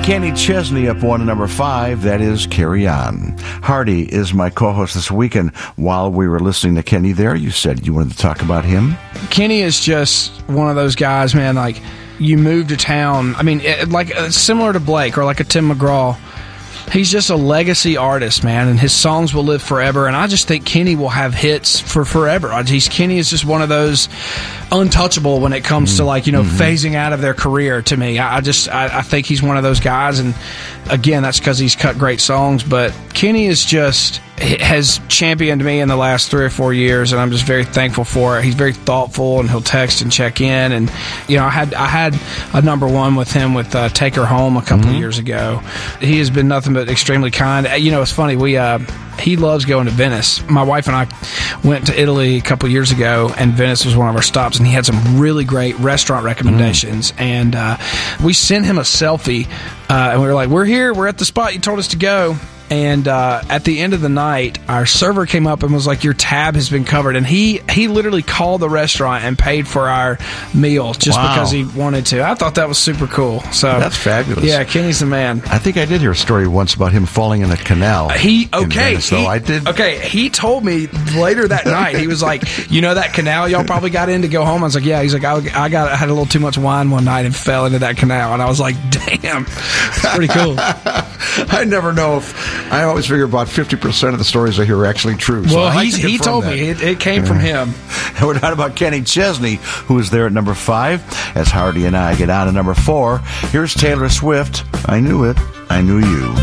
Kenny Chesney up one to number 5. That is Carry On. Hardy is my co-host this week, and while we were listening to Kenny there, you said you wanted to talk about him. Kenny is just one of those guys, man, like, you move to town. I mean, similar to Blake or like a Tim McGraw. He's just a legacy artist, man, and his songs will live forever. And I just think Kenny will have hits for forever. Kenny is just one of those untouchable when it comes to phasing out of their career. To me, I think he's one of those guys. And again, that's because he's cut great songs. But Kenny has championed me in the last 3 or 4 years, and I'm just very thankful for it. He's very thoughtful, and he'll text and check in. And I had a number 1 with him with Take Her Home a couple of years ago. He has been nothing but extremely kind. It's funny, he loves going to Venice. My wife and I went to Italy a couple of years ago, and Venice was one of our stops, and he had some really great restaurant recommendations. And we sent him a selfie, and we were like, we're here, we're at the spot you told us to go. And at the end of the night, our server came up and was like, your tab has been covered. And he literally called the restaurant and paid for our meal just because he wanted to. I thought that was super cool. So that's fabulous. Yeah, Kenny's the man. I think I did hear a story once about him falling in a canal. I did. Okay, he told me later that night, he was like, that canal y'all probably got in to go home? I was like, yeah. He's like, I had a little too much wine one night and fell into that canal. And I was like, damn, it's pretty cool. I never know if... I always figure about 50% of the stories I hear are actually true. So he told me it came from him. And we're talking about Kenny Chesney, who is there at number 5, as Hardy and I get on to number 4. Here's Taylor Swift. I Knew It, I Knew You.